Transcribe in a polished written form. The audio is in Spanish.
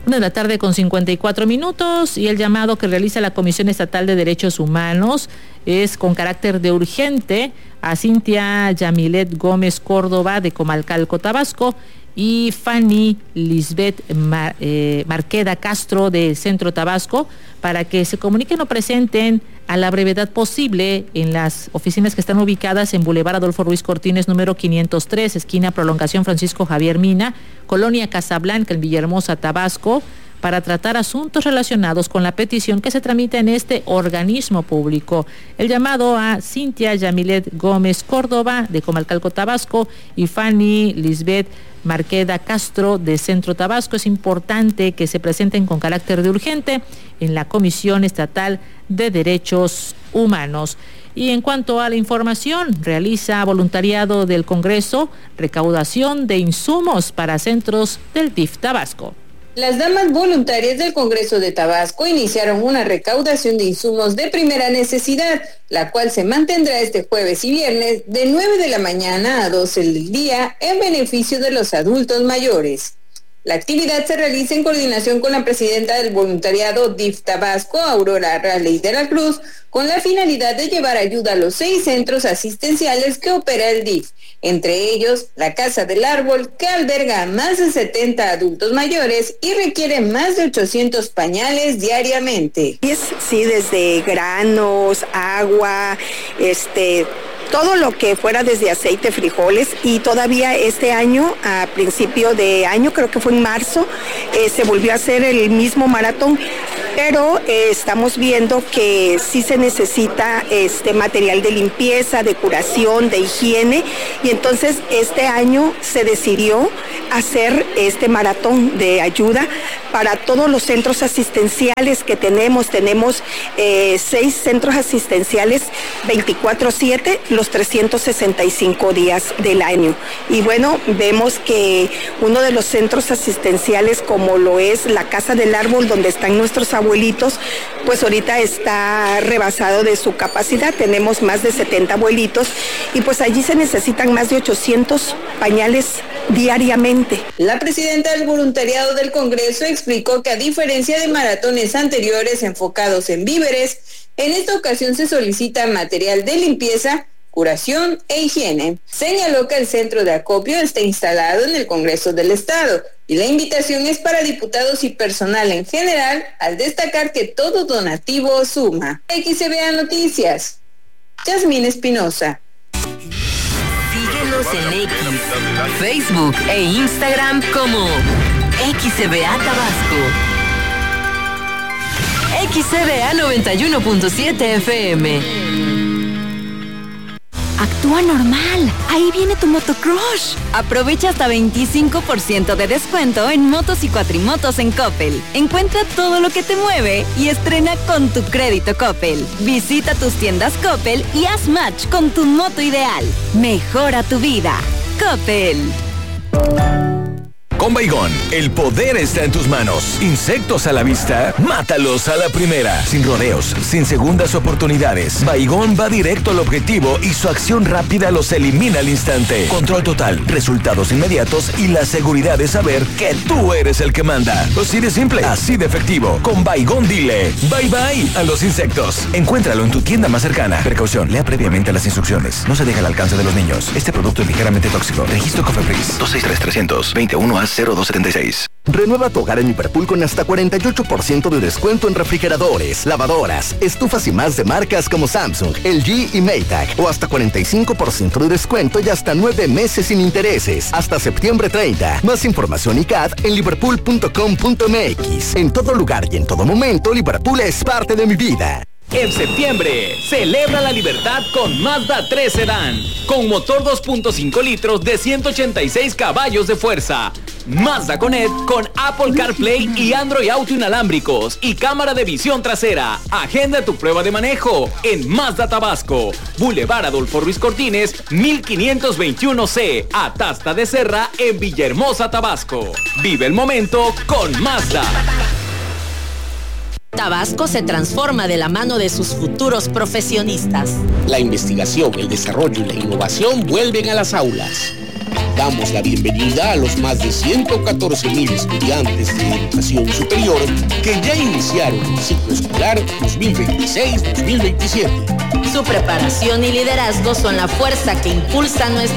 1:54 y el llamado que realiza la Comisión Estatal de Derechos Humanos es con carácter de urgente a Cintia Yamilet Gómez Córdoba de Comalcalco, Tabasco, y Fanny Lisbeth Marqueda Castro de Centro Tabasco para que se comuniquen o presenten a la brevedad posible en las oficinas que están ubicadas en Boulevard Adolfo Ruiz Cortines, número 503, esquina Prolongación Francisco Javier Mina, Colonia Casablanca, en Villahermosa, Tabasco, para tratar asuntos relacionados con la petición que se tramita en este organismo público. El llamado a Cintia Yamilet Gómez Córdoba de Comalcalco, Tabasco, y Fanny Lisbeth Marqueda Castro de Centro Tabasco es importante que se presenten con carácter de urgente en la Comisión Estatal de Derechos Humanos. Y en cuanto a la información, realiza voluntariado del Congreso recaudación de insumos para centros del DIF Tabasco. Las damas voluntarias del Congreso de Tabasco iniciaron una recaudación de insumos de primera necesidad, la cual se mantendrá este jueves y viernes de 9 de la mañana a 12 del día en beneficio de los adultos mayores. La actividad se realiza en coordinación con la presidenta del voluntariado DIF Tabasco, Aurora Raleigh de la Cruz, con la finalidad de llevar ayuda a los 6 centros asistenciales que opera el DIF, entre ellos la Casa del Árbol, que alberga a más de 70 adultos mayores y requiere más de 800 pañales diariamente. Sí, desde granos, agua, todo lo que fuera desde aceite, frijoles, y todavía este año, a principio de año, creo que fue en marzo, se volvió a hacer el mismo maratón, pero estamos viendo que sí se necesita material de limpieza, de curación, de higiene, y entonces este año se decidió hacer este maratón de ayuda para todos los centros asistenciales que tenemos. Tenemos 6 centros asistenciales 24/7, los 365 días del año. Y bueno, vemos que uno de los centros asistenciales, como lo es la Casa del Árbol, donde están nuestros abuelitos, pues ahorita está rebasado de su capacidad. Tenemos más de 70 abuelitos y pues allí se necesitan más de 800 pañales diariamente. La presidenta del voluntariado del Congreso explicó que a diferencia de maratones anteriores enfocados en víveres, en esta ocasión se solicita material de limpieza, curación e higiene. Señaló que el centro de acopio está instalado en el Congreso del Estado y la invitación es para diputados y personal en general, al destacar que todo donativo suma. XCBA Noticias, Yasmín Espinosa. Síguenos en X, Facebook e Instagram como XCBA Tabasco. XCBA 91.7 FM. Actúa normal. Ahí viene tu motocrush. Aprovecha hasta 25% de descuento en motos y cuatrimotos en Coppel. Encuentra todo lo que te mueve y estrena con tu crédito Coppel. Visita tus tiendas Coppel y haz match con tu moto ideal. Mejora tu vida. Coppel. Con Baygon, el poder está en tus manos. Insectos a la vista, mátalos a la primera. Sin rodeos, sin segundas oportunidades. Baygon va directo al objetivo y su acción rápida los elimina al instante. Control total, resultados inmediatos y la seguridad de saber que tú eres el que manda. Así de simple, así de efectivo. Con Baygon dile bye bye a los insectos. Encuéntralo en tu tienda más cercana. Precaución, lea previamente las instrucciones. No se deja al alcance de los niños. Este producto es ligeramente tóxico. Registro Cofepris 263-300-21A0276. Renueva tu hogar en Liverpool con hasta 48% de descuento en refrigeradores, lavadoras, estufas y más de marcas como Samsung, LG y Maytag. O hasta 45% de descuento y hasta 9 meses sin intereses. Hasta septiembre 30. Más información y CAD en liverpool.com.mx. En todo lugar y en todo momento, Liverpool es parte de mi vida. En septiembre, celebra la libertad con Mazda 3 Sedán, con motor 2.5 litros de 186 caballos de fuerza. Mazda Connect con Apple CarPlay y Android Auto inalámbricos y cámara de visión trasera. Agenda tu prueba de manejo en Mazda Tabasco, Boulevard Adolfo Ruiz Cortines, 1521C, Atasta de Serra en Villahermosa, Tabasco. Vive el momento con Mazda. Tabasco se transforma de la mano de sus futuros profesionistas. La investigación, el desarrollo y la innovación vuelven a las aulas. damos la bienvenida a los más de 114,000 estudiantes de educación superior que ya iniciaron el ciclo escolar 2026-2027. Su preparación y liderazgo son la fuerza que impulsa nuestra